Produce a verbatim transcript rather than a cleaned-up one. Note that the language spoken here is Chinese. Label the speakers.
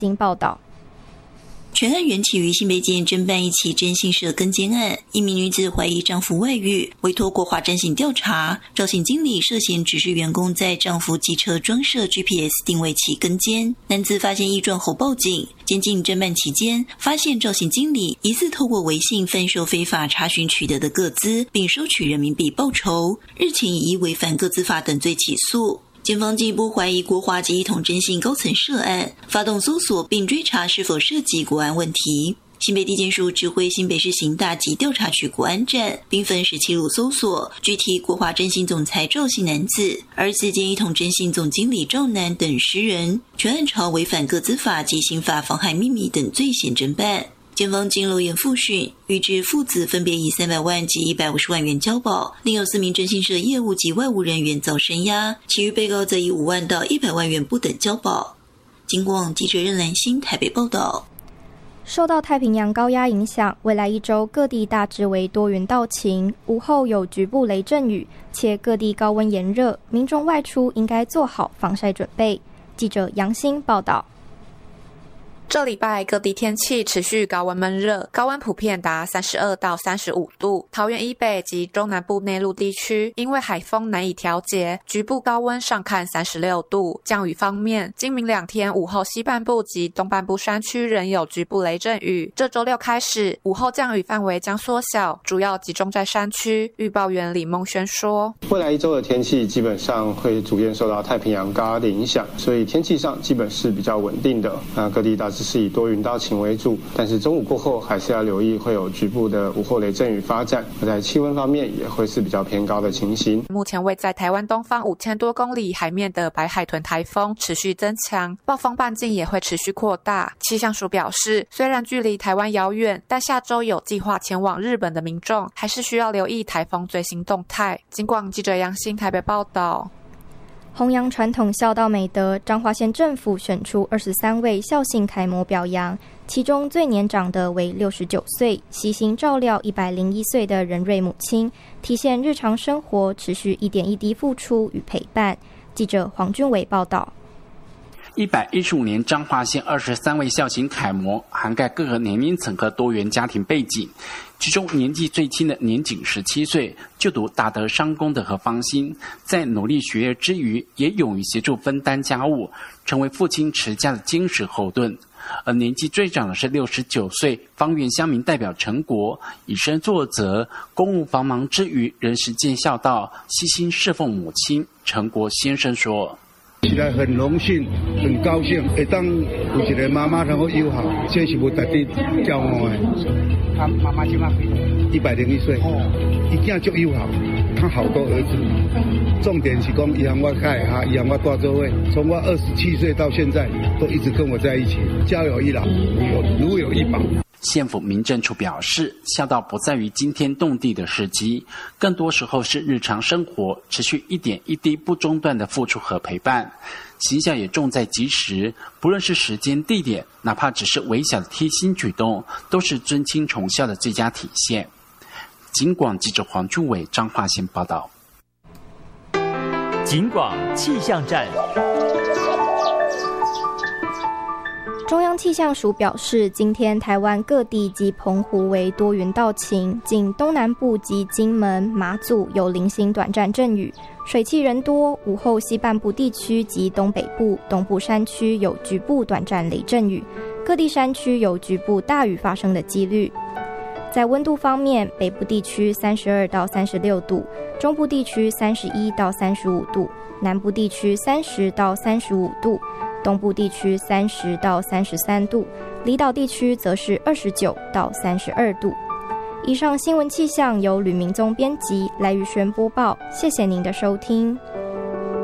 Speaker 1: 经报道。
Speaker 2: 全案缘起于新北检侦办一起征信社跟监案，一名女子怀疑丈夫外遇，委托国华征信调查，赵姓经理涉嫌指示员工在丈夫机车装设 G P S 定位器跟监，男子发现异状后报警，监禁侦办期间，发现赵姓经理疑似透过微信贩售非法查询取得的个资，并收取人民币报酬，日前已依违反个资法等罪起诉。检方进一步怀疑国华及一统征信高层涉案，发动搜索并追查是否涉及国安问题。新北地检署指挥新北市刑大及调查局国安站，兵分十七路搜索，具体国华征信总裁赵姓男子、儿子兼一统征信总经理赵男等十人，全案朝违反个资法及刑法妨害秘密等罪嫌侦办。检方经漏言复讯，预知父子分别以三百万及一百五十万元交保，另有四名征信社业务及外务人员遭声押，其余被告则以五万到一百万元不等交保。经广记者任兰心台北报道。
Speaker 1: 受到太平洋高压影响，未来一周各地大致为多云到晴，午后有局部雷阵雨，且各地高温炎热，民众外出应该做好防晒准备。记者杨欣报道。
Speaker 3: 这礼拜各地天气持续高温闷热，高温普遍达三十二到三十五度。桃园以北及中南部内陆地区因为海风难以调节，局部高温上看三十六度。降雨方面，今明两天午后西半部及东半部山区仍有局部雷阵雨。这周六开始，午后降雨范围将缩小，主要集中在山区。预报员李梦轩说，
Speaker 4: 未来一周的天气基本上会逐渐受到太平洋高压的影响，所以天气上基本是比较稳定的。那各地大致是以多云到晴为主，但是中午过后还是要留意会有局部的午后雷阵雨发展，而在气温方面也会是比较偏高的情形。
Speaker 3: 目前位在台湾东方五千多公里海面的白海豚台风持续增强，暴风半径也会持续扩大。气象署表示，虽然距离台湾遥远，但下周有计划前往日本的民众还是需要留意台风最新动态。经广记者杨欣台北报道。
Speaker 1: 弘扬传统孝道美德，彰化县政府选出二十三位孝信楷模表扬，其中最年长的为六十九岁，悉心照料一百零一岁的仁瑞母亲，体现日常生活持续一点一滴付出与陪伴。记者黄俊伟报道。
Speaker 5: 一百一十五年彰化县二十三位孝行楷模，涵盖各个年龄层和多元家庭背景。其中年纪最轻的年仅十七岁，就读大德商工的何方兴，在努力学业之余，也勇于协助分担家务，成为父亲持家的坚实后盾。而年纪最长的是六十九岁方圆乡民代表陈国，以身作则，公务繁忙之余，仍实践孝道，悉心侍奉母亲。陈国先生说，
Speaker 6: 起来很荣幸，很高兴，会当有一个妈妈能够友好，这是我特地教我的。他妈妈今晚一百零一岁，一定就友好，他好多儿子。重点是讲，伊和我开哈，伊和我大做位，从我二十七岁到现在，都一直跟我在一起。家有一老，如有如有一宝。
Speaker 5: 县府民政处表示，孝道不在于惊天动地的事迹，更多时候是日常生活持续一点一滴不中断的付出和陪伴。行孝也重在及时，不论是时间地点，哪怕只是微小的贴心举动，都是尊亲崇孝的最佳体现。警广记者黄俊伟彰化县报道。
Speaker 7: 警广气象站。
Speaker 1: 中央气象署表示，今天台湾各地及澎湖为多云到晴，仅东南部及金门、马祖有零星短暂阵雨，水汽人多。午后西半部地区及东北部、东部山区有局部短暂雷阵雨，各地山区有局部大雨发生的几率。在温度方面，北部地区三十二到三十六度，中部地区三十一到三十五度，南部地区三十到三十五度，东部地区三十到三十三度，离岛地区则是二十九到三十二度。以上新闻气象由吕明宗编辑，赖玉轩播报，谢谢您的收听。